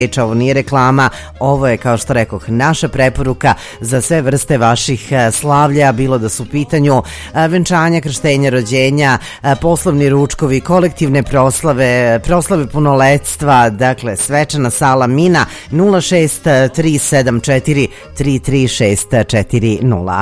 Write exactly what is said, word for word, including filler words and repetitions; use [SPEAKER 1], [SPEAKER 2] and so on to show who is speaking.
[SPEAKER 1] Ovo nije reklama, ovo je, kao što rekoh, naša preporuka za sve vrste vaših slavlja, bilo da su u pitanju venčanja, krštenja, rođenja, poslovni ručkovi, kolektivne proslave, proslave punoletstva, dakle svečana sala Mina nula šest tri sedam četiri tri tri šest četiri nula.